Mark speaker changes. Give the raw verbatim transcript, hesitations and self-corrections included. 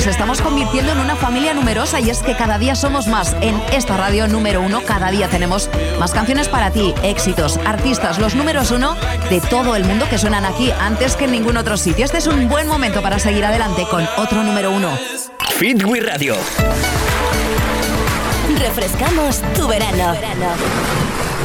Speaker 1: nos estamos convirtiendo en una familia numerosa y es que cada día somos más. En esta radio número uno, cada día tenemos más canciones para ti, éxitos, artistas, los números uno de todo el mundo que suenan aquí antes que en ningún otro sitio. Este es un buen momento para seguir adelante con otro número uno.
Speaker 2: Fit We Radio.
Speaker 3: Refrescamos tu verano.